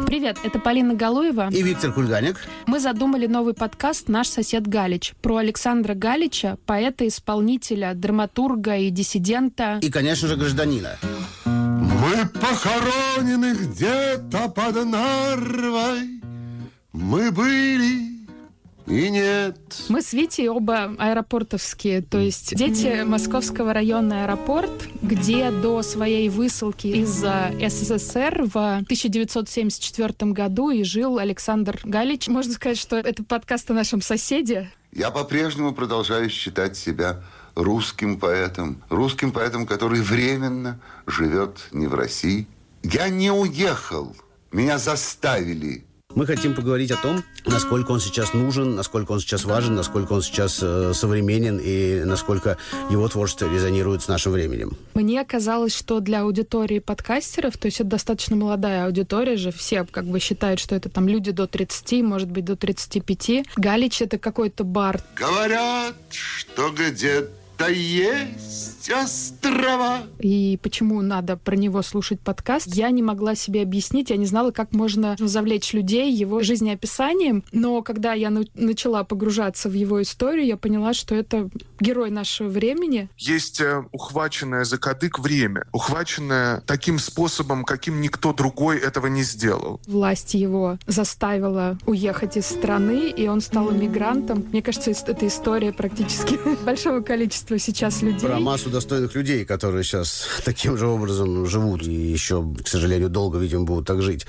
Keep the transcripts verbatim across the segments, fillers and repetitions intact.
Привет, это Полина Галуева и Виктор Кульганик. Мы задумали новый подкаст «Наш сосед Галич» про Александра Галича, поэта-исполнителя, драматурга и диссидента. И, конечно же, гражданина. Мы похоронены где-то под Нарвой. Мы были и нет. Мы с Витей оба аэропортовские, то есть дети Московского района аэропорт, где до своей высылки из СССР в тысяча девятьсот семьдесят четвёртом году и жил Александр Галич. Можно сказать, что это подкаст о нашем соседе. Я по-прежнему продолжаю считать себя русским поэтом. Русским поэтом, который временно живет не в России. Я не уехал. Меня заставили. Мы хотим поговорить о том, насколько он сейчас нужен, насколько он сейчас важен, насколько он сейчас э, современен и насколько его творчество резонирует с нашим временем. Мне казалось, что для аудитории подкастеров, то есть это достаточно молодая аудитория же, все как бы считают, что это там люди до тридцати, может быть, до тридцати пяти. Галич — это какой-то бар. Говорят, что где-то есть острова. И почему надо про него слушать подкаст, я не могла себе объяснить. Я не знала, как можно завлечь людей его жизнеописанием. Но когда я ну- начала погружаться в его историю, я поняла, что это герой нашего времени. Есть э, ухваченное за кадык время, ухваченное таким способом, каким никто другой этого не сделал. Власть его заставила уехать из страны, и он стал эмигрантом. Мне кажется, это история практически большого количества сейчас людей. Про массу достойных людей, которые сейчас таким же образом живут и еще, к сожалению, долго, видимо, будут так жить.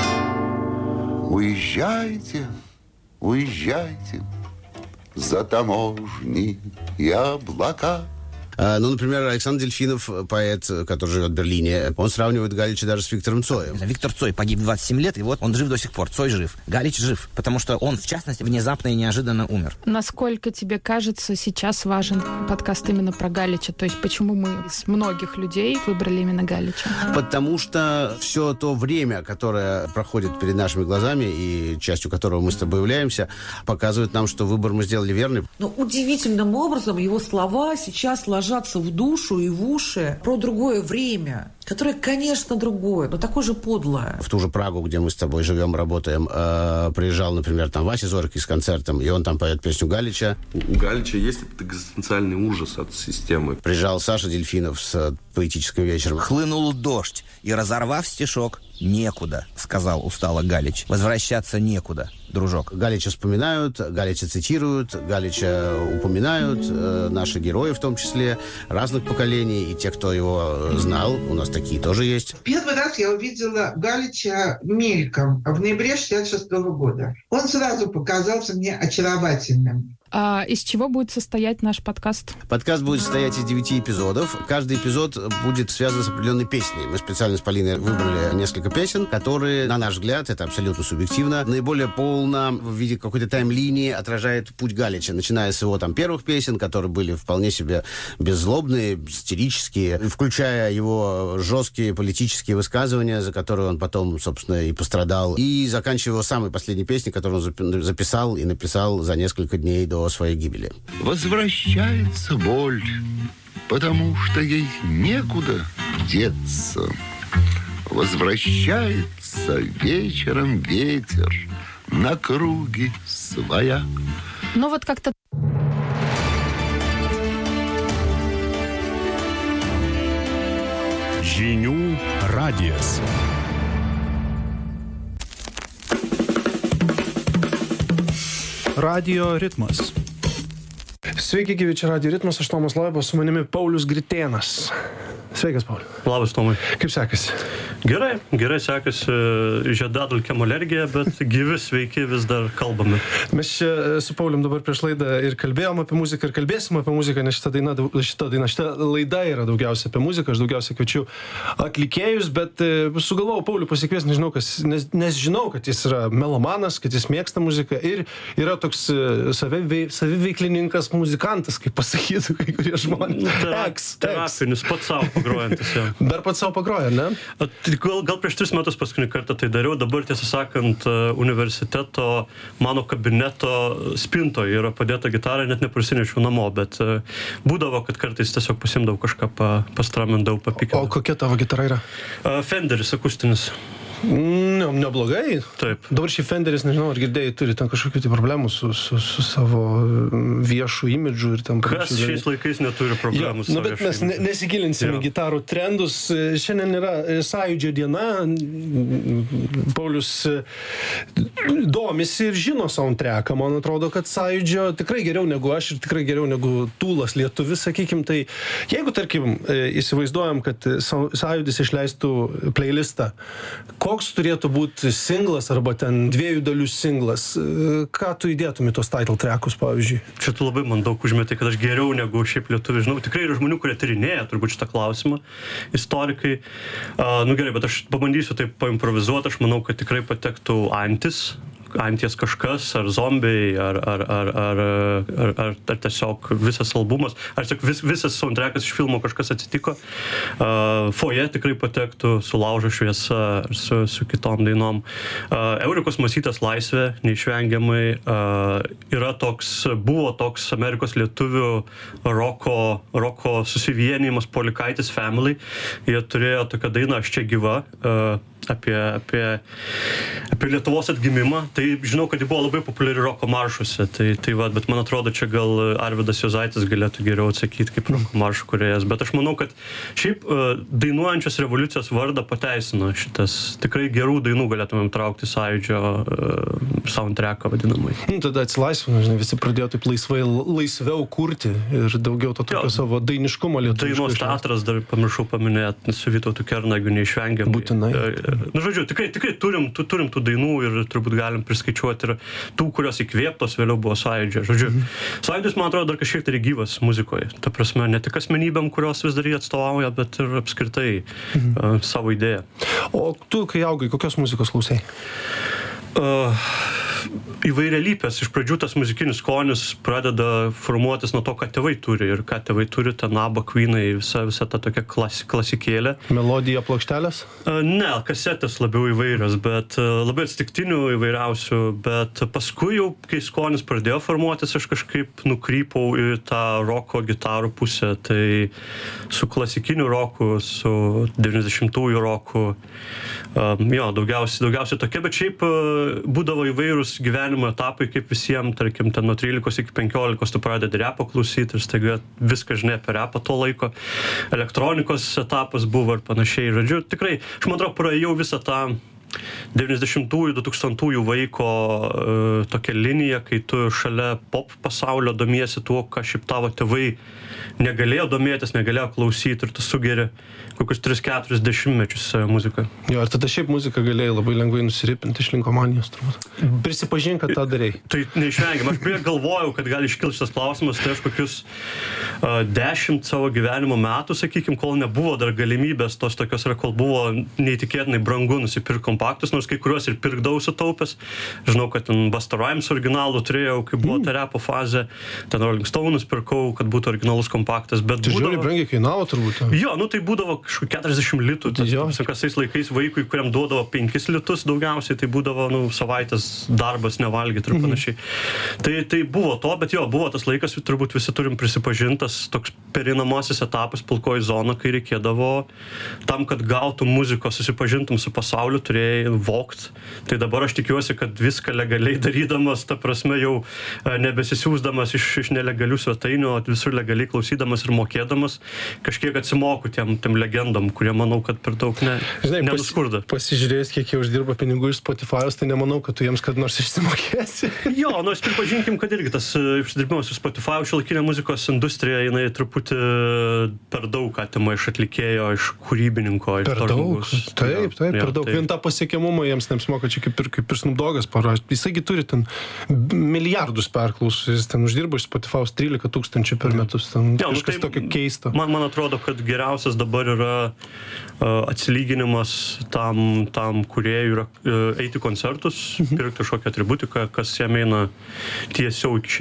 Уезжайте, уезжайте за таможни и облака. Ну, например, Александр Дельфинов, поэт, который живет в Берлине, он сравнивает Галича даже с Виктором Цоем. Виктор Цой погиб в двадцать семь лет, и вот он жив до сих пор. Цой жив. Галич жив, потому что он, в частности, внезапно и неожиданно умер. Насколько тебе кажется, сейчас важен подкаст именно про Галича? То есть почему мы из многих людей выбрали именно Галича? Потому что все то время, которое проходит перед нашими глазами, и частью которого мы с тобой являемся, показывает нам, что выбор мы сделали верный. Но удивительным образом его слова сейчас ложатся в душу и в уши про другое время, которое, конечно, другое, но такое же подлое. В ту же Прагу, где мы с тобой живем, работаем, э, приезжал, например, там Вася Зорький с концертом, и он там поет песню Галича. У Галича есть этот экзистенциальный ужас от системы. Приезжал Саша Дельфинов с поэтическим вечером. Хлынул дождь, и, разорвав стишок, некуда, сказал устало Галич. Возвращаться некуда, дружок. Галича вспоминают, Галича цитируют, Галича упоминают, э, наши герои в том числе, разных поколений, и те, кто его знал, у нас такие тоже есть. Первый раз я увидела Галича мельком в ноябре шестьдесят шестого года. Он сразу показался мне очаровательным. А из чего будет состоять наш подкаст? Подкаст будет состоять из девяти эпизодов. Каждый эпизод будет связан с определенной песней. Мы специально с Полиной выбрали несколько песен, которые, на наш взгляд, это абсолютно субъективно, наиболее полно в виде какой-то тайм-линии отражает путь Галича, начиная с его там первых песен, которые были вполне себе беззлобные, сатирические, включая его жесткие политические высказывания, за которые он потом, собственно, и пострадал, и заканчивая его самой последней песней, которую он записал и написал за несколько дней до своей гибели. Возвращается боль, потому что ей некуда деться. Возвращается вечером ветер на круги своя. Ну вот как-то... Žinių radijas. Radijo ritmas. Sveiki, gyvi, čia Radijo ritmas, aš Tomas Loibas, su manimi Paulius Gritėnas. Sveikas, Pauliu. Labas, Tomai. Kaip sekasi? Gerai, gerai sekasi, žiedadulkėm alergija, bet gyvi, sveiki, vis dar kalbame. Mes čia su Paulium dabar prieš laidą ir kalbėjom apie muziką, ir kalbėsim apie muziką, nes šita daina, šita daina, šita laida yra daugiausia apie muziką, aš daugiausia kviečiu atlikėjus, bet sugalvojau Paulių pasikviesti, nežinau, kas, nes, nes žinau, kad jis yra melomanas, kad jis mėgsta muziką ir yra toks saviveiklininkas, muzikantas, kaip pasakytų kai kurie žmonės. Eks, Terapinis, pats savo pagrojantis jau. Dar pats savo pagroja, ne? Gal, gal prieš tris metus paskutinį kartą tai dariau, dabar tiesą sakant, universiteto mano kabineto spintoje yra padėta gitara, net neprisinešiau namo, bet būdavo, kad kartais tiesiog pasimdavau kažką, pa, pastramindavau, papikindavau. O kokia tavo gitara yra? Fenderis akustinis. Ne, neblogai. Taip. Dabar šį Fenderis, nežinau, ar girdėjai, turi ten kažkokių tai problemų su, su, su savo viešu imidžu ir ten... Kas šiais laikais neturi problemų su savo viešu imidžu? Bet mes ne, nesigilinsime ja. gitarų trendus. Šiandien yra Sąjūdžio diena. Paulius domisi ir žino soundtracką. Man atrodo, kad Sąjūdžio tikrai geriau negu aš ir tikrai geriau negu Tūlas lietuvis, sakykim. Tai jeigu, tarkim, įsivaizduojam, kad Sąjūdis išleistų playlistą, koks turėtų būti singlas arba ten dviejų dalių singlas? Ką tu įdėtum į tos title trackus, pavyzdžiui? Čia tu labai man daug užmetai, kad aš geriau negu šiaip lietuvių. Žinau, tikrai yra žmonių, kurie tyrinėja turbūt šitą klausimą, istorikai. Uh, nu gerai, bet aš pabandysiu taip paimprovizuoti. Aš manau, kad tikrai patektų Antis. Anties kažkas, ar zombiai, ar, ar, ar, ar, ar, ar, ar tiesiog visas albumas, ar tiesiog vis, visas soundtrackas iš filmo kažkas atsitiko. Uh, Foje tikrai patektų su Laužo šviesa, ar su, su kitom dainom. Uh, Eurikos Masytės Laisvė, neišvengiamai, uh, yra toks, buvo toks Amerikos lietuvių roko, roko susivienijimas Polikaitis Family. Jie turėjo tokią dainą Aš čia gyva, uh, apie, apie, apie Lietuvos atgimimą. Tai žinau, kad ji buvo labai populiari roko maršuose, tai, tai va, bet man atrodo, čia gal Arvydas Juozaitis galėtų geriau atsakyti kaip roko maršų kūrėjas, bet aš manau, kad šiaip dainuojančios revoliucijos vardą pateisino šitas, tikrai gerų dainų galėtumėm traukti Sąjūdžio uh, soundtracką vadinamai. Nu, tada atsilaisvino, žinai, visi pradėjo taip laisvai, laisviau kurti ir daugiau to tokio jo, savo dainiškumo lietuviško. Dainos teatras dar pamiršau paminėti, su Vytautu Kernagiu neišvengiamai. Būtinai. Nu, žodžiu, tikrai, tikrai turim, tu, turim tų dainų ir turbūt galim priskaičiuoti ir tų, kurios įkvėptos vėliau buvo Sąjūdžio. Žodžiu, mm. Sąjūdis, man atrodo, dar kažkiek tai gyvas muzikoje. Ta prasme, ne tik asmenybėm, kurios vis dar jį atstovauja, bet ir apskritai mm. uh, savo idėją. O tu, kai augai, kokios muzikos klausai? Uh, įvairialypės. Iš pradžių tas muzikinis skonis pradeda formuotis nuo to, ką tėvai turi. Ir ką tėvai turi, ten ABBA, Queenai, visa, visa ta tokia klasi, klasikėlė. Melodija, plokštelės? Uh, ne, kasetės labiau įvairios, bet uh, labai atsitiktinių įvairiausių. Bet paskui jau, kai skonis pradėjo formuotis, aš kažkaip nukrypau į tą roko gitarų pusę. Tai su klasikiniu roku, su devyniasdešimtųjų roku, um, jo, daugiausiai, daugiausiai tokia, bet šiaip uh, būdavo įvairūs gyvenimo etapai, kaip visiems, tarkim, ten nuo trylikos iki penkiolikos tu pradedi repo klausyti ir staiga viską žinai apie repą to laiko. Elektronikos etapas buvo ir panašiai. Žodžiu, tikrai, aš man atrodo, praėjau visą tą devyniasdešimtųjų, dutūkstantųjų vaiko uh, tokia linija, kai tu šalia pop pasaulio domiesi tuo, ką šiaip tavo tėvai negalėjo domėtis, negalėjo klausyti ir tu sugeri kokius tris keturis dešimtmečius muziką. Jo, ir tada šiaip muziką galėjai labai lengvai nusiripinti iš linkomanijos, turbūt. Prisipažink, kad tą darei. Tai neišvengiam. Aš prie galvojau, kad gali iškilti šitas klausimas, tai aš kokius uh, dešimt savo gyvenimo metų, sakykim, kol nebuvo dar galimybės tos tokios, kol buvo neįtikėtinai brangu nusipirkti kompaktus, nors kai kuriuos ir pirkdavau sutaupęs. Žinau, kad ten Busta Rhymes originalų turėjau, kai buvo ta repo fazė, ten Rolling Stones pirkau, kad būtų originalus kompaktas, bet tai būdavo... žiūri, brangiai kainavo turbūt. Jo, nu tai būdavo kažkur keturiasdešimt litų, tas, tas, kasais laikais vaikui, kuriam duodavo penkis litus daugiausiai, tai būdavo, nu, savaitės darbas nevalgyti ir panašiai. Mm-hmm. Tai, tai buvo to, bet jo, buvo tas laikas, turbūt visi turim prisipažintas, toks pereinamasis etapas, pilkoji zona, kai reikėdavo tam, kad gautum muzikos, susipažintum su pasauliu, turėjai vogt. Tai dabar aš tikiuosi, kad viską legaliai darydamas, ta prasme jau nebesisiūsdamas iš, iš nelegalių svetainių, visur legaliai klausydamas ir mokėdamas, kažkiek atsimoku tiem, tiem legendom, kurie manau, kad per daug ne, Žinai, nenuskurda. Pas, pasižiūrėjus, kiek jie uždirba pinigų iš Spotify'us, tai nemanau, kad tu jiems kad nors išsimokėsi. Jo, nu, aš pripažinkim, kad irgi tas išsidirbimas iš Spotify, šiuolaikinė muzikos industrija, jinai truputį per daug atima iš atlikėjo, iš kūrybininko. Iš per daug? Žmogus. Taip, taip, jo, per daug. Tai... Vien tą pasiekiamumą jiems neapsimoka, čia kaip ir, kaip ir Snoop Doggas parašė. Jisaigi turi ten milijardus perklausų, jis ten uždirba iš Spotify'us trylika tūkstančių per metus. Ten jo, kažkas nu, tai, tokio keisto. Man, man atrodo, kad geriausias dabar yra uh, atsilyginimas tam, tam kūrėjui yra uh, eiti koncertus, mhm. pirkti kažkokią atributiką, kas jam eina tiesiau į kišenę.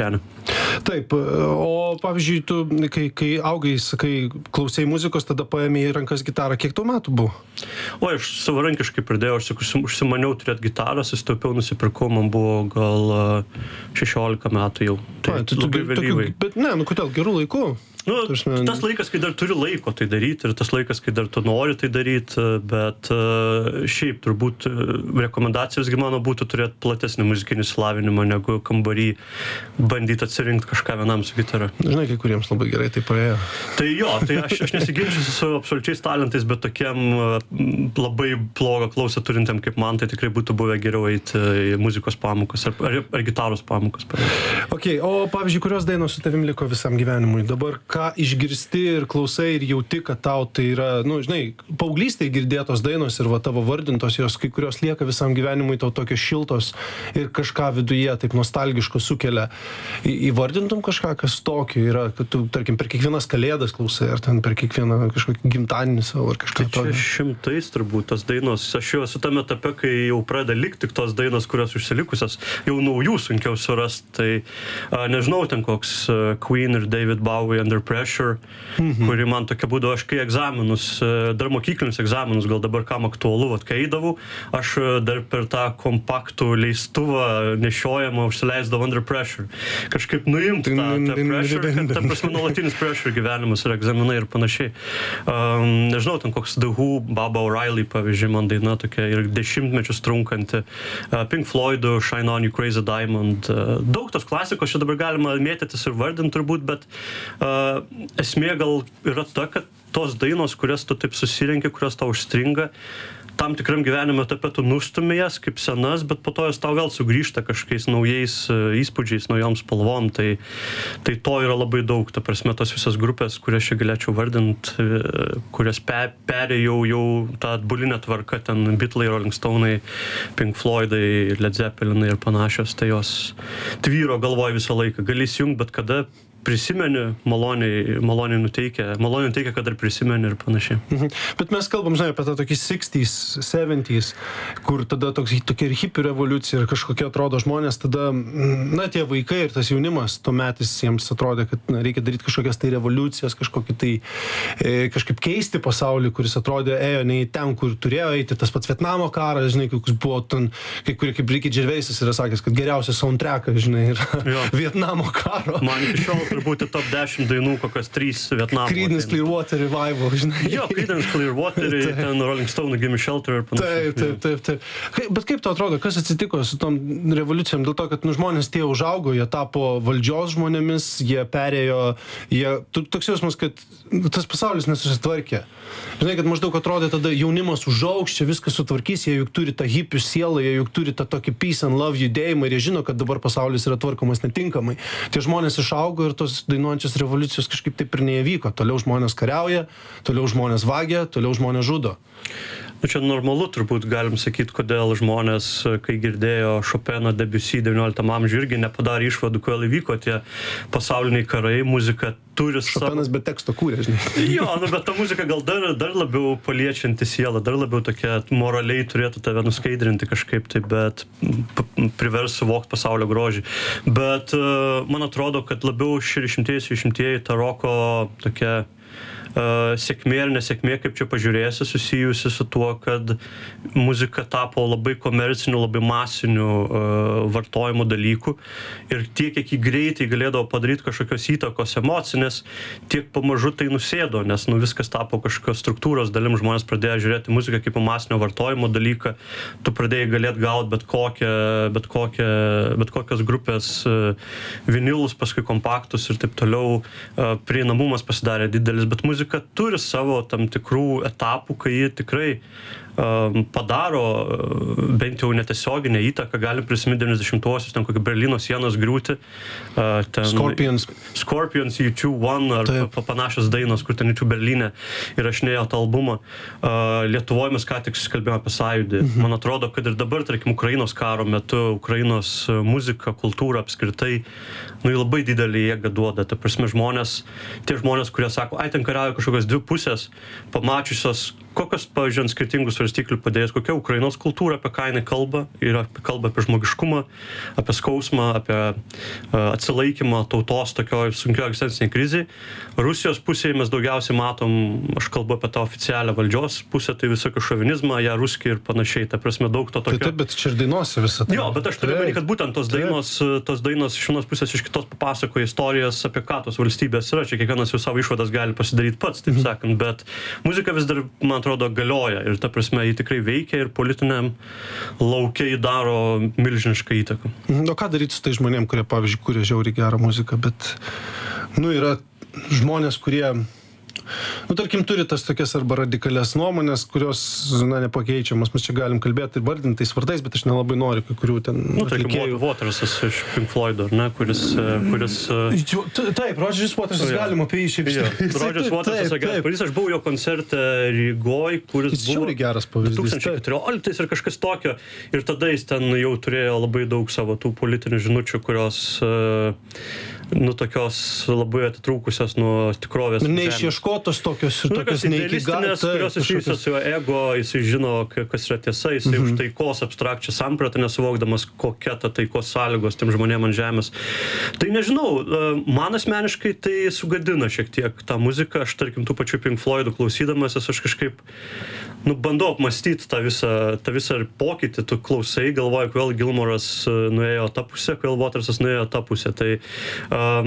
Taip, o pavyzdžiui, tu, kai, kai augai, sakai, klausai muzikos, tada paėmė į rankas gitarą, kiek tau metų buvo? O aš savarankiškai pradėjau, aš užsimaniau turėti gitarą, susitaupiau, nusipirkau, man buvo gal šešiolika metų jau. Tai A, tu, labai tu, vėlyvai. Tokiu, bet ne, nu kodėl, gerų laikų? Nu, tas laikas, kai dar turi laiko tai daryti ir tas laikas, kai dar tu nori tai daryti, bet uh, šiaip turbūt rekomendacijos mano būtų turėti platesnį muzikinį slavinimą, negu kambarį bandyti atsirinkti kažką vienam su gitara. Žinai, kai kuriems labai gerai tai paėjo. Tai jo, tai aš, aš nesiginčiu su absoliučiais talentais, bet tokiem uh, labai blogą klausą turintiem kaip man, tai tikrai būtų buvę geriau eiti į muzikos pamokas ar, ar, ar gitaros pamokas. Ok, o pavyzdžiui, kurios dainos su tavim liko visam gyvenimui? Dabar ką išgirsti ir klausai ir jauti, kad tau tai yra, nu, žinai, paauglystėje girdėtos dainos ir va tavo vardintos, jos kai kurios lieka visam gyvenimui tau tokios šiltos ir kažką viduje taip nostalgiško sukelia. Į, įvardintum kažką, kas tokio yra, kad tu, tarkim, per kiekvienas kalėdas klausai, ar ten per kiekvieną kažkokį gimtadienį savo, ar kažką tokio. Tai čia šimtais turbūt tos dainos. Aš jau esu tame etape, kai jau pradeda likti tik tos dainos, kurios užsilikusios, jau naujų sunkiau surasti. Tai a, nežinau, ten koks uh, Queen ir David Bowie Under Pressure, mhm. kuri man tokia būdavo, aš kai egzaminus, dar mokyklinius egzaminus, gal dabar kam aktualu, vat, kai eidavau, aš dar per tą kompaktų leistuvą nešiojamą užsileisdavau Under Pressure. Kažkaip nuimti tą, tą pressure, kad ta prasme nuolatinis pressure gyvenimas ir egzaminai ir panašiai. Um, nežinau, ten koks The Who, Baba O'Reilly, pavyzdžiui, man daina tokia ir dešimtmečius trunkanti. Uh, Pink Floydų, Shine On You Crazy Diamond. Uh, daug tos klasikos čia dabar galima mėtytis ir vardinti turbūt, bet uh, esmė gal yra ta, kad tos dainos, kurias tu taip susirenki, kurios tau užstringa, tam tikram gyvenimo etape tu nustumi jas kaip senas, bet po to jos tau vėl sugrįžta kažkokiais naujais įspūdžiais, naujom spalvom. Tai, tai to yra labai daug, ta prasme, tos visas grupės, kurias čia galėčiau vardinti, kurias pe, perėjau jau tą atbulinę tvarką, ten Beatlai, Rolling Stone'ai, Pink Floyd'ai, Led Zeppelin'ai ir panašios, tai jos tvyro galvoj visą laiką. Gali įsijungti, bet kada prisimeni, maloniai, maloniai nuteikia, maloniai nuteikia, kad dar prisimeni ir panašiai. Mhm. Bet mes kalbam, žinai, apie tą tokį šešiasdešimt, septyniasdešimt, kur tada toks, tokia ir hipių revoliucija ir kažkokie atrodo žmonės, tada, na, tie vaikai ir tas jaunimas, tuometis jiems atrodė, kad na, reikia daryti kažkokias tai revoliucijas, kažkokį tai, e, kažkaip keisti pasaulį, kuris atrodė, ėjo ne į ten, kur turėjo eiti, tas pats Vietnamo karas, žinai, koks buvo ten, kai kurie, kaip Ricky Gervaisas yra sakęs, kad geriausias soundtrackas, žinai, yra Vietnamo karo. Man iki šiol turbūt top dešimt dainų, kokios trys Vietnamo. Creedence Clearwater Revival, žinai. Jo, Creedence Clearwater, ten Rolling Stone, Give Me Shelter ir panašiai. Taip, taip, taip, taip. Kaip, bet kaip tau atrodo, kas atsitiko su tom revoliucijom? Dėl to, kad nu, žmonės tie užaugo, jie tapo valdžios žmonėmis, jie perėjo, jie, toks jausmas, kad tas pasaulis nesusitvarkė. Žinai, kad maždaug atrodė tada jaunimas užaugs, čia viskas sutvarkys, jie juk turi tą hipių sielą, jie juk turi tą tokį peace and love judėjimą ir jie žino, kad dabar pasaulis yra tvarkomas netinkamai. Tie žmonės išaugo ir tos dainuojančios revoliucijos kažkaip taip ir neįvyko. Toliau žmonės kariauja, toliau žmonės vagia, toliau žmonės žudo. Nu, čia normalu turbūt galim sakyti, kodėl žmonės, kai girdėjo Chopino, Debussy devynioliktam amžiuje, irgi nepadarė išvadų, kodėl įvyko tie pasauliniai karai, muzika turi savo... Chopinas be teksto kūrė, žinai. Jo, nu, bet ta muzika gal dar, dar labiau paliečianti sielą, dar labiau tokia moraliai turėtų tave nuskaidrinti kažkaip tai, bet privers suvokti pasaulio grožį. Bet uh, man atrodo, kad labiau šešiasdešimtieji, septyniasdešimtieji ta roko tokia Uh, sėkmė ir nesėkmė, kaip čia pažiūrėsi, susijusi su tuo, kad muzika tapo labai komerciniu, labai masiniu uh, vartojimo dalyku ir tiek, kiek jį greitai galėdavo padaryti kažkokios įtakos emocinės, tiek pamažu tai nusėdo, nes nu, viskas tapo kažkokios struktūros dalim, žmonės pradėjo žiūrėti muziką kaip masinio vartojimo dalyką, tu pradėjai galėti gauti bet kokią, bet kokią, bet kokios grupės uh, vinilus, paskui kompaktus ir taip toliau, uh, prieinamumas pasidarė didelis, bet muzika muzika turi savo tam tikrų etapų, kai ji tikrai um, padaro uh, bent jau netiesioginę įtaką. Galim prisiminti devyniasdešimtuosius, ten kokį Berlyno sienos griūtį. Uh, ten Scorpions. Scorpions, U two One ar pa, panašios dainos, kur ten U two Berlyne įrašinėjo tą albumą. Uh, Lietuvoje mes ką tik kalbėjome apie sąjūdį. Mhm. Man atrodo, kad ir dabar, tarkim, Ukrainos karo metu, Ukrainos muzika, kultūra apskritai, nu, labai didelį jėgą duoda. Ta prasme, žmonės, tie žmonės, kurie sako, ai, ten kariauja kažkokios dvi pusės, pamačiusios, kokios, pavyzdžiui, ant skirtingų svarstyklių padėjęs, kokia Ukrainos kultūra, apie ką jinai kalba, ir apie, kalba apie žmogiškumą, apie skausmą, apie uh, atsilaikymą tautos tokioj sunkio egzistenciniai krizai. Rusijos pusėje mes daugiausiai matom, aš kalbu apie tą oficialią valdžios pusę, tai visokį šovinizmą, ją ruskį ir panašiai, ta prasme daug to tokio. Tai taip, bet čia ir dainuosi visą tai. Jo, bet aš turiu manį, kad būtent tos dainos, tos dainos iš vienos pusės, iš kitos papasakoja istorijas apie ką tos valstybės yra, čia kiekvienas jau savo išvadas gali pasidaryti pats, taip sakant, bet muzika vis dar, man atrodo, galioja ir ta prasme, jį tikrai veikia ir politiniam lauke jį daro milžinišką įtaką. O ką daryti su tai žmonėm, kurie, pavyzdžiui, kuria žiauriai gerą muziką, bet, nu, yra žmonės, kurie, nu, tarkim, turi tas tokias arba radikalias nuomonės, kurios, na, nepakeičiamas. Mes čia galim kalbėti ir vardinti tais vardais, bet aš nelabai noriu kai kurių ten nu, atlikėjų. Nu, Watersas iš Pink Floyd, ar ne, kuris... kuris jo, taip, Rodžeris Watersas, galima apie jį šiaip šnekėti. Rodžeris Watersas, geras pavyzdys, aš buvau jo koncerte Rygoj, kuris jis buvo... Jis geras pavyzdys. du tūkstančiai keturioliktais ir kažkas tokio. Ir tada jis ten jau turėjo labai daug savo tų politinių žinučių, kurios... nu, tokios labai atitrūkusios nuo tikrovės. Neišieškotos tokios ir nu, tokios neidealistinės, kurios susijusios su jo ego, jisai žino, kas yra tiesa, jisai mm-hmm. už taikos abstrakčią sampratą, nesuvokdamas, kokia ta taikos sąlygos tiem žmonėm ant žemės. Tai nežinau, man asmeniškai tai sugadina šiek tiek tą muziką, aš tarkim tų pačių Pink Floydų klausydamasis, aš kažkaip nu, bandau apmąstyti tą visą, tą visą pokytį, tu klausai, galvoji, kodėl Gilmoras nuėjo tą pusę, kodėl Watersas nuėjo tą pusę. Tai uh,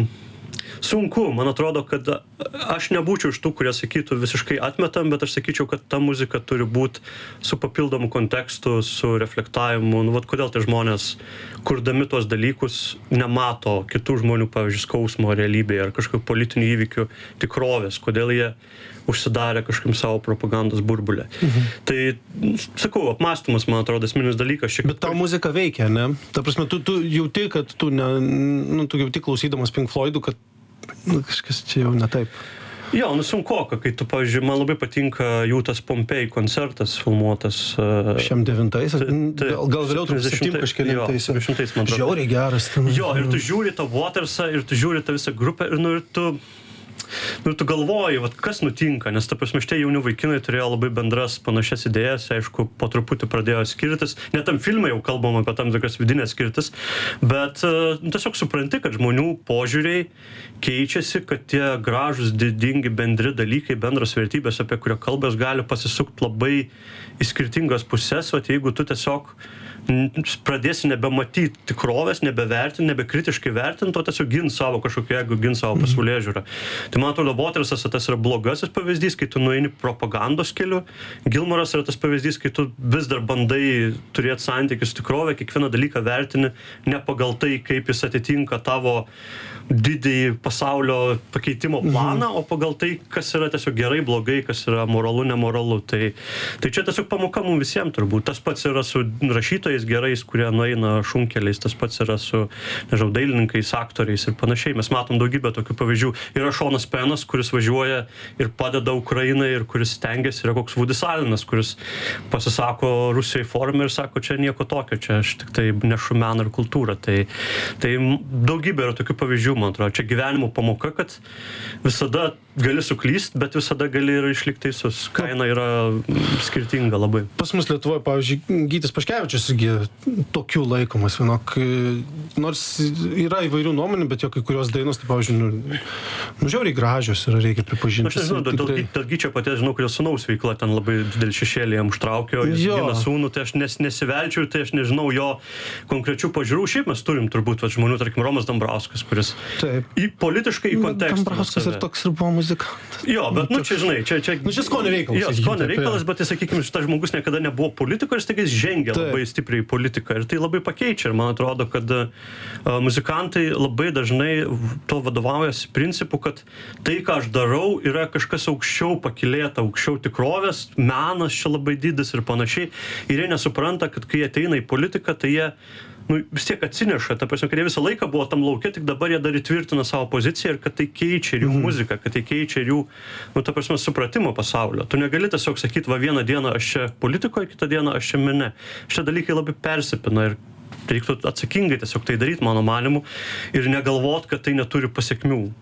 sunku, man atrodo, kad aš nebūčiau iš tų, kurie sakytų visiškai atmetam, bet aš sakyčiau, kad ta muzika turi būti su papildomu kontekstu, su reflektavimu. Nu, vat kodėl tie žmonės, kurdami tuos dalykus, nemato kitų žmonių, pavyzdžiui, skausmo realybėje ar kažkokių politinių įvykių tikrovės, kodėl jie užsidarė kažkam savo propagandos burbulę. Mhm. Tai, sakau, apmąstymas, man atrodo, esminis dalykas. Šiek... Bet tau muzika veikia, ne? Ta prasme, tu, tu jauti, kad tu, ne, nu, tu jauti klausydamas Pink Floydų, kad nu, kažkas čia jau ne taip. Jo, nu sunkoka, kai tu, pavyzdžiui, man labai patinka jų tas Pompei koncertas filmuotas. Šiam devintais? Gal, gal vėliau tu septim kažkelintais. Jo, šimtais, man atrodo. Žiauriai geras. Ten. Jo, ir tu žiūri tą Watersą, ir tu žiūri tą visą grupę, ir, nu, ir tu... Nu, tu galvoji, vat, kas nutinka, nes, ta prasme, šitie jauni vaikinai turėjo labai bendras panašias idėjas, aišku, po truputį pradėjo skirtis, net tam filmai jau kalbam apie tam tokias vidinės skirtis, bet nu, tiesiog supranti, kad žmonių požiūriai keičiasi, kad tie gražus, didingi bendri dalykai, bendros vertybės, apie kurio kalbės gali pasisukti labai į skirtingas pusės, vat, jeigu tu tiesiog pradėsi nebematyti tikrovės, nebevertinti, nebekritiškai vertinti, o tiesiog gins savo kažkokią, jeigu gins savo pasaulėžiūrą. Tai man atrodo, Watersas tas yra blogasis pavyzdys, kai tu nueini propagandos keliu, Gilmoras yra tas pavyzdys, kai tu vis dar bandai turėti santykių su tikrovė, kiekvieną dalyką vertini ne pagal tai, kaip jis atitinka tavo didįjį pasaulio pakeitimo planą, mhm. o pagal tai, kas yra tiesiog gerai, blogai, kas yra moralu, nemoralu. Tai, tai čia tiesiog pamoka mums visiems turbūt. Tas pats yra su rašytojais gerais, kurie nueina šunkeliais, tas pats yra su, nežinau, dailininkais, aktoriais ir panašiai. Mes matom daugybę tokių pavyzdžių. Yra Šonas Penas, kuris važiuoja ir padeda Ukrainai ir kuris stengiasi, yra koks Woodys Allenas, kuris pasisako Rusijai forume ir sako, čia nieko tokio, čia aš tik tai nešu meną ir kultūrą. Tai, tai daugybė yra tokių pavyzdžių, man atrodo. Čia gyvenimo pamoka, kad visada gali suklyst, bet visada gali ir išlikti teisus. Kaina yra skirtinga labai. Pas mus Lietuvoje, pavyzdžiui, Gytis Paškevičius irgi tokių laikomas, vienok, nors yra įvairių nuomonių, bet jo kai kurios dainos, tai, pavyzdžiui, nu, nu žiauriai gražios yra, reikia pripažinti. Aš nežinau, dėl, tikrai... dėl Gyčio paties žinau, kad jo sūnaus veikla ten labai didelį šešėlį jam užtraukė, o jis gina sūnų, tai aš nes, nesivelčiau, tai aš nežinau jo konkrečių pažiūrų. Šiaip mes turim turbūt va, žmonių, tarkim, Romas Dambrauskas, kuris Taip. į politiškai į kontekstą. Dambrauskas ir toks ir buvo muzikantas. Jo, bet, nu, čia, žinai, čia... čia nu, čia skonio reikalas. Jo, skonio reikalas, bet, sakykime, šitas žmogus niekada nebuvo politiko ir staiga jis žengia Taip. labai stipriai į politiką ir tai labai pakeičia. Ir man atrodo, kad uh, muzikantai labai dažnai to vadovaujasi principu, kad tai, ką aš darau, yra kažkas aukščiau pakilėta, aukščiau tikrovės, menas čia labai didis ir panašiai. Ir jie nesupranta, kad kai ateina į politiką, tai jie nu, vis tiek atsineša, ta prasme, kad jie visą laiką buvo tam lauke, tik dabar jie dar įtvirtina savo poziciją ir kad tai keičia ir jų mm. muziką, kad tai keičia ir jų, nu, ta prasme, supratimo pasaulio. Tu negali tiesiog sakyti, va, vieną dieną aš čia politikoje, kitą dieną aš čia mene. Šie dalykai labai persipina ir reiktų atsakingai tiesiog tai daryti, mano manimu, ir negalvot, kad tai neturi pasiekmių.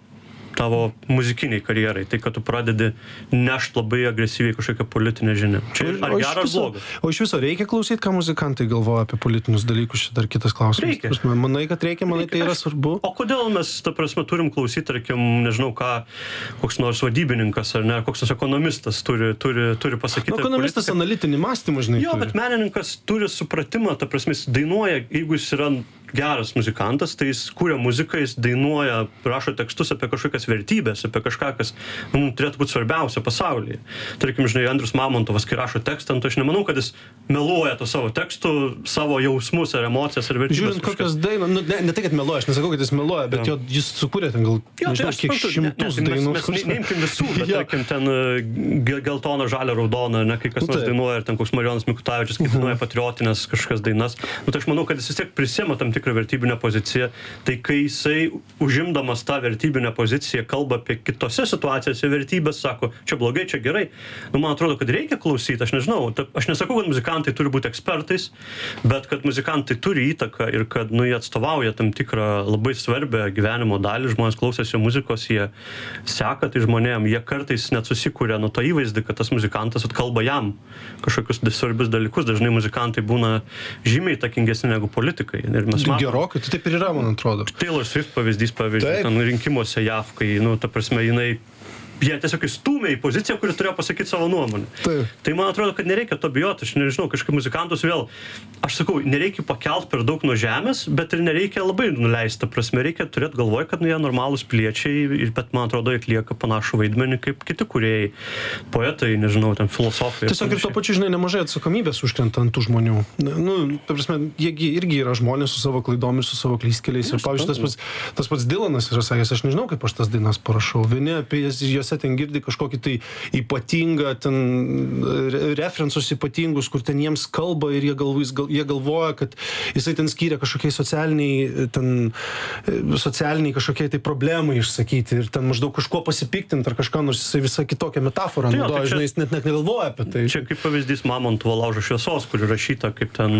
tavo muzikiniai karjerai, tai kad tu pradedi nešt labai agresyviai kažkokią politinę žinią. Čia ar geras ar blogas? O iš viso reikia klausyti, ką muzikantai galvoja apie politinius dalykus, čia dar kitas klausimas. Reikia. Manai, kad reikia, manai, tai yra svarbu. O kodėl mes, ta prasme, turim klausyti, tarkim, nežinau ką, koks nors vadybininkas ar ne, koks nors ekonomistas turi, turi, turi pasakyti. Nu, ekonomistas analitinį mąstymą, žinai. Jo, turi. bet menininkas turi supratimą, ta prasme, jis dainuoja, jeigu jis yra geras muzikantas, tai jis kūrė muziką, jis dainuoja, rašo tekstus apie kažkokias vertybės, apie kažką, kas mums turėtų būti svarbiausia pasaulyje. Tarkim, žinai, Andrius Mamontovas, kai rašo tekstą, tai aš nemanau, kad jis meluoja to savo tekstų, savo jausmus ar emocijas ar vertybės. Žiūrint, kokios dainos, nu, ne, ne tai, kad meluoja, aš nesakau, kad jis meluoja, bet jo, jis sukūrė ten gal, jo, nežinau, tai kiek suprantu, šimtus ne, ne, dainų. Mes, mes neimkim visų, bet tarkim, ten uh, geltona, žalia, raudona, ne, kai kas nors dainuoja, ir ten koks Marijonas Mikutavičius, kai dainuoja patriotinės kažkokias dainas. Nu, tai aš manau, kad jis vis tiek prisima tam tikrą vertybinę poziciją. Tai kai jisai, užimdamas tą vertybinę poziciją, kalba apie kitose situacijose vertybės, sako, čia blogai, čia gerai, nu, man atrodo, kad reikia klausyti, aš nežinau, ta, aš nesakau, kad muzikantai turi būti ekspertais, bet kad muzikantai turi įtaką ir kad, nu, jie atstovauja tam tikrą labai svarbią gyvenimo dalį, žmonės klausėsi muzikos, jie seka tai žmonėm, jie kartais net susikūrė nuo to įvaizdį, kad tas muzikantas atkalba jam kažkokius svarbius dalykus, dažnai muzikantai būna žymiai įtakingesni negu politikai. Ir mes matom, gerokai, tai taip ir yra, man atrodo. Taylor Swift pavyzdys, pavyzdžiui, ten rinkimuose J A V, kai, nu, ta prasme, jinai jie tiesiog įstūmė į poziciją, kuri turėjo pasakyti savo nuomonę. Taip. Tai man atrodo, kad nereikia to bijoti, aš nežinau, kažkaip muzikantus vėl, aš sakau, nereikia pakelt per daug nuo žemės, bet ir nereikia labai nuleisti, prasme, reikia turėti galvoje, kad nu, jie normalūs piliečiai, bet man atrodo, jie atlieka panašų vaidmenį kaip kiti kūrėjai, poetai, nežinau, ten filosofai. Tiesiog ir to pačiu, žinai, nemažai atsakomybės užkrenta ant tų žmonių. Nu, ta prasme, jie irgi yra žmonės su savo klaidom ir su savo klystkeliais. Ir, pavyzdžiui, tas pats, tas pats Dylanas yra sakęs, aš nežinau, kaip aš tas dainas parašau. Vieni apie jas, juose ten girdi kažkokį tai ypatingą, ten referensus ypatingus, kur ten jiems kalba ir jie, galvo, jie galvoja, kad jisai ten skyrė kažkokiai socialiniai, ten, socialiniai kažkokiai tai problemai išsakyti ir ten maždaug kažko pasipiktinti ar kažką, nors jisai visą kitokią metaforą tai naudoja, tai žinai, jis net, net negalvoja apie tai. Čia kaip pavyzdys Mamontovo Laužo šviesos, kur rašyta kaip ten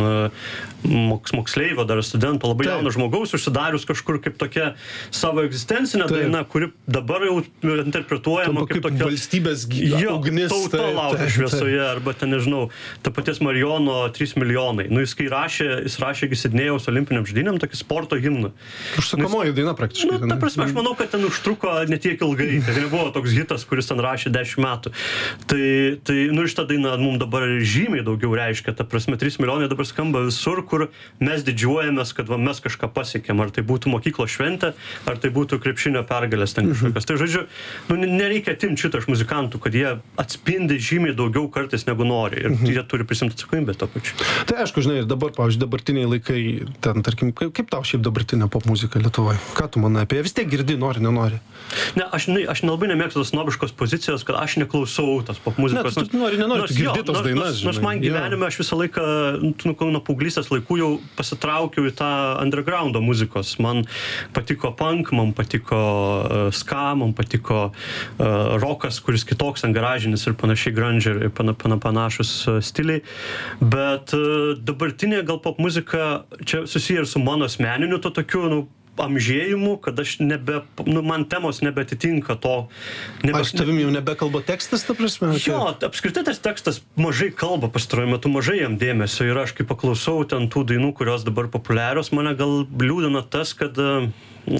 moks, moksleivio, dar studento, labai jauno žmogaus užsidarius kažkur kaip tokia savo egzistencinė taip. Daina, kuri dabar jau interpretuojama kaip, kaip tokia valstybės jo, ugnis. Tauta Laužo šviesoje, arba ten, nežinau, ta paties Marijono trys milijonai. Nu, jis kai rašė, jis rašė Sidnėjaus olimpiniam žaidynėm tokį sporto himną. Užsakomoji daina praktiškai. Nu, ta prasme, aš manau, kad ten užtruko netiek ilgai. Tai nebuvo toks hitas, kuris ten rašė dešimt metų. Tai, tai nu, šitą dainą mums dabar žymiai daugiau reiškia. Ta prasme, trys milijonai dabar skamba visur, kur mes didžiuojamės, kad va, mes kažką pasiekėm. Ar tai būtų mokyklos šventė, ar tai būtų krepšinio pergalės ten kažkokios. Tai žodžiu, nu, nereikia atimti šitą iš muzikantų, kad jie atspindi žymiai daugiau kartais negu nori. Ir jie turi prisimti atsakomybę to pačiu. Tai aišku, žinai, ir dabar, pavyzdžiui, dabartiniai laikai, ten, tarkim, kaip, kaip tau šiaip dabartinė popmuzika Lietuvoje? Ką tu manai apie ją? Vis tiek girdi, nori, nenori? Ne, aš, ne, aš nelabai nemėgstu tos snobiškos pozicijos, kad aš neklausau tos popmuzikos. Ne, tu nori, nenori, nors, tu girdi jo, tos nors, dainas, nors, žinai. Nors man gyvenime aš visą laiką, nu, nuo paauglystės laikų jau pasitraukiau į tą undergroundo muzikos. Man patiko punk, man patiko uh, ska, man patiko uh, rokas, kuris kitoks, garažinis ir panašiai grunge ir pana, pana, panašus uh, stiliai. Bet uh, dabartinė gal pop muzika čia susiję ir su mano asmeniniu to tokiu, nu, amžėjimu, kad aš nebe, nu, man temos nebetitinka to. Nebe, aš tavim jau nebekalba tekstas, ta prasme? Jo, apskritai tas tekstas mažai kalba pastaruoju metu, mažai jam dėmesio ir aš kai paklausau ten tų dainų, kurios dabar populiarios, mane gal liūdina tas, kad uh,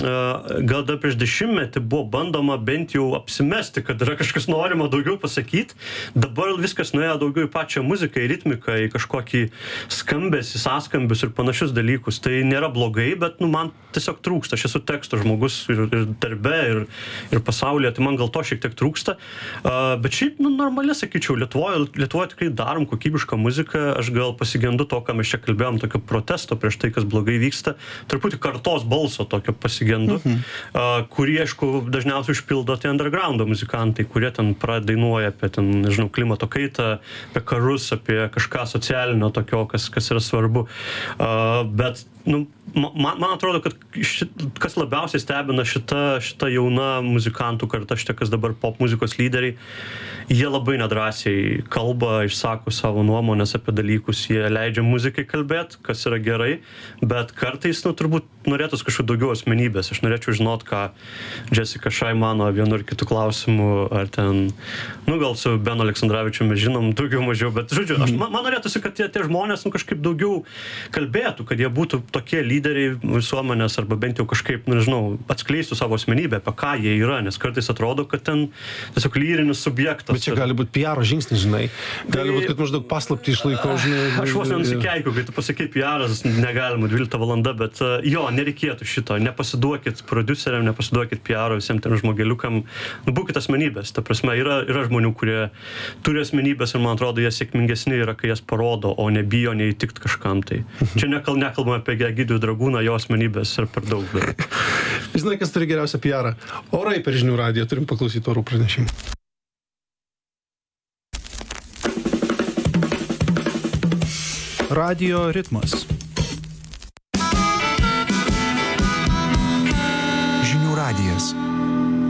gal dar prieš dešimtmetį buvo bandoma bent jau apsimesti, kad yra kažkas norima daugiau pasakyti. Dabar viskas nuėjo daugiau į pačią muziką, į ritmiką, į kažkokį skambesį, sąskambius ir panašius dalykus. Tai nėra blogai, bet nu, man tiesiog trūksta. Aš esu teksto žmogus ir, ir darbe, ir, ir pasaulyje, tai man gal to šiek tiek trūksta. Uh, bet šiaip, nu, normaliai sakyčiau, Lietuvoje, Lietuvoje tikrai darom kokybišką muziką. Aš gal pasigendu to, ką mes čia kalbėjom, tokio protesto prieš tai, kas blogai vyksta. Truputį kartos balso tokio pasigendu, mhm. uh, kurį, aišku, dažniausiai užpildo tie undergroundo muzikantai, kurie ten pradainuoja apie, ten, nežinau, klimato kaitą, apie karus, apie kažką socialinio tokio, kas, kas yra svarbu. Uh, bet nu, man, man atrodo, kad šit, kas labiausiai stebina šita, šita jauna muzikantų karta, šita, kas dabar pop muzikos lyderiai, jie labai nedrąsiai kalba, išsako savo nuomonės apie dalykus, jie leidžia muzikai kalbėti, kas yra gerai, bet kartais, nu, turbūt norėtus kažkokių daugiau asmenybės. Aš norėčiau žinot, ką Jessica Shy mano vienu ar kitu klausimu, ar ten, nu, gal su Benu Aleksandravičiu mes žinom daugiau mažiau, bet, žodžiu, aš, man, man norėtųsi, kad tie, tie žmonės, nu, kažkaip daugiau kalbėtų, kad jie būtų tokie lyderiai visuomenės, arba bent jau kažkaip, nežinau, atskleistų savo asmenybę, apie ką jie yra, nes kartais atrodo, kad ten tiesiog lyrinis subjektas. Bet čia gali būti P R žingsnis, žinai. Gali būti, kad maždaug paslaptį išlaiko, žinai. Aš vos nenusikeikiu, kai tu pasakai P R'as, negalima dvylikta valanda, bet jo, nereikėtų šito. Nepasiduokit prodiuseriam, nepasiduokit P R visiems tiem žmogeliukam. Nu, būkit asmenybės. Ta prasme, yra, yra žmonių, kurie turi asmenybės ir, man atrodo, jie sėkmingesni yra, kai jas parodo, o nebijo neįtikt kažkam. Tai čia nekal, nekalbame apie Egidijų Dragūną, jo asmenybės ir per daug. Bet... Žinai, kas turi geriausią P R? Orai per Žinių radiją. Turim paklausyti orų pranešimų. Radio ritmas. Žinių radijas.